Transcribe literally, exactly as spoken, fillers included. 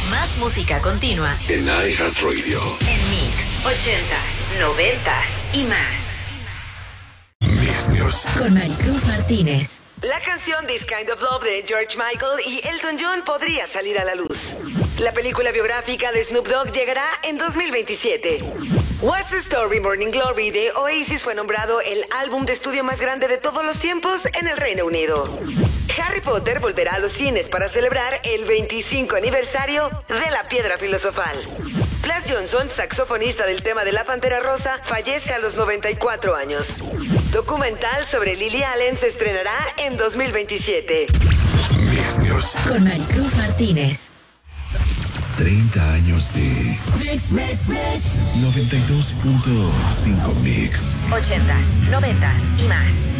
Más música continua en iHeartRadio. En Mix, ochentas, noventas y más. Mix News. Con Maricruz Martínez. La canción This Kind of Love de George Michael y Elton John podría salir a la luz. La película biográfica de Snoop Dogg llegará en dos mil veintisiete. What's the Story Morning Glory de Oasis fue nombrado el álbum de estudio más grande de todos los tiempos en el Reino Unido. Harry Potter volverá a los cines para celebrar el veinticinco aniversario de la Piedra Filosofal. Plas Johnson, saxofonista del tema de La Pantera Rosa, fallece a los noventa y cuatro años. Documental sobre Lily Allen se estrenará en dos mil veintisiete. Mix News. Con Maricruz Martínez. treinta años de Mix, Mix, Mix. noventa y dos punto cinco Mix. Ochentas, noventas y más.